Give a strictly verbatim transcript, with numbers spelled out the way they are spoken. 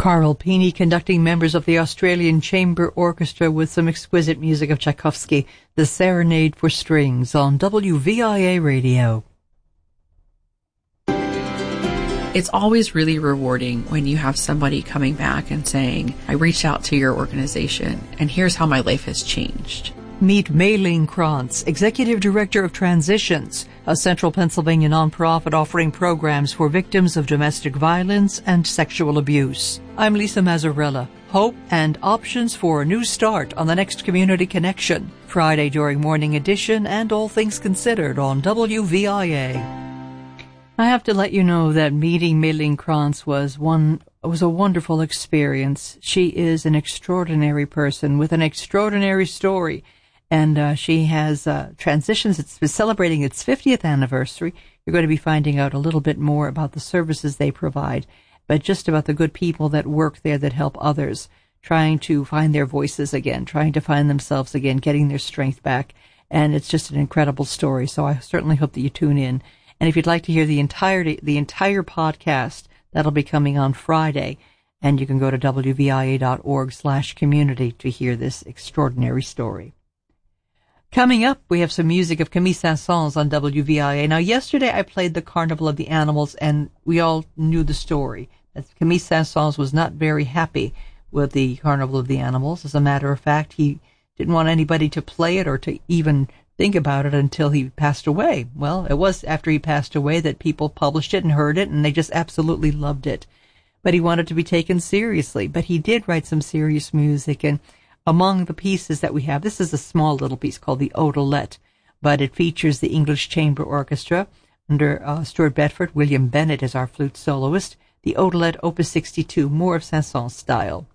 Carl Pini conducting members of the Australian Chamber Orchestra with some exquisite music of Tchaikovsky, the Serenade for Strings on W V I A Radio. It's always really rewarding when you have somebody coming back and saying, I reached out to your organization and here's how my life has changed. Meet Mei-Ling Krantz, Executive Director of Transitions, a central Pennsylvania nonprofit offering programs for victims of domestic violence and sexual abuse. I'm Lisa Mazzarella. Hope and options for a new start on the next Community Connection, Friday during Morning Edition and All Things Considered on W V I A. I have to let you know that meeting Mei-Ling Krantz was one was a wonderful experience. She is an extraordinary person with an extraordinary story. And uh, she has uh, Transitions. It's celebrating its fiftieth anniversary. You're going to be finding out a little bit more about the services they provide, but just about the good people that work there that help others, trying to find their voices again, trying to find themselves again, getting their strength back. And it's just an incredible story. So I certainly hope that you tune in. And if you'd like to hear the entirety, the entire podcast, that'll be coming on Friday. And you can go to W V I A dot org slash community to hear this extraordinary story. Coming up, we have some music of Camille Saint-Saëns on W V I A. Now, yesterday I played the Carnival of the Animals, and we all knew the story. That Camille Saint-Saëns was not very happy with the Carnival of the Animals. As a matter of fact, he didn't want anybody to play it or to even think about it until he passed away. Well, it was after he passed away that people published it and heard it, and they just absolutely loved it. But he wanted to be taken seriously. But he did write some serious music, and among the pieces that we have, this is a small little piece called the Odalette, but it features the English Chamber Orchestra under uh, Stuart Bedford. William Bennett is our flute soloist. The Odalette, Opus sixty-two, more of Saint-Saëns style.